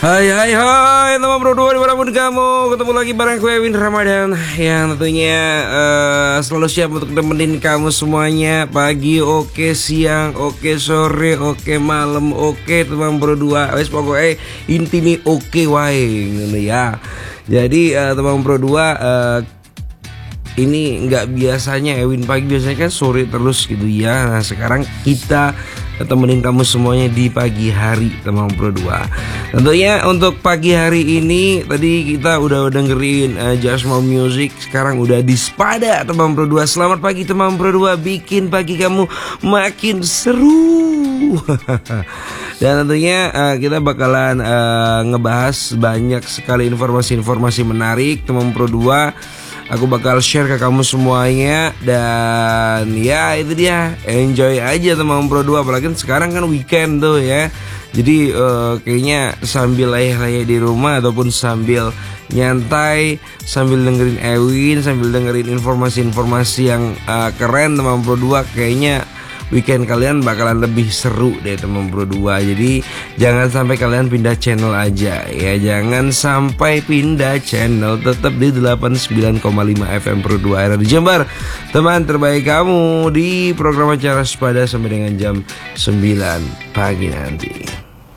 Hai teman Pro 2 dimanapun kamu, ketemu lagi bareng gue Ewin Ramadan yang tentunya selalu siap untuk nemenin kamu semuanya. Pagi oke, siang oke, sore oke, malam oke teman Pro 2. Wes pokoknya intine oke wae ngono ya. Jadi teman Pro 2 ini nggak biasanya Ewin pagi, biasanya kan sore terus gitu ya. Nah sekarang kita temenin kamu semuanya di pagi hari teman Pro 2. Tentunya untuk pagi hari ini tadi kita udah dengerin Just More Music, sekarang udah di Spada teman Pro 2. Selamat pagi teman Pro 2, bikin pagi kamu makin seru. Dan tentunya kita bakalan ngebahas banyak sekali informasi-informasi menarik teman Pro 2. Aku bakal share ke kamu semuanya. Dan ya itu dia, enjoy aja teman Pro 2. Apalagi sekarang kan weekend tuh ya. Jadi kayaknya sambil layah-layah di rumah ataupun sambil nyantai, sambil dengerin Ewin, sambil dengerin informasi-informasi yang keren teman Pro 2, kayaknya weekend kalian bakalan lebih seru deh teman Pro 2. Jadi jangan sampai kalian pindah channel aja ya. Jangan sampai pindah channel, tetap di 89,5 FM Pro 2 RRI Jember, teman terbaik kamu di program acara Spada sampai dengan jam 9 pagi nanti.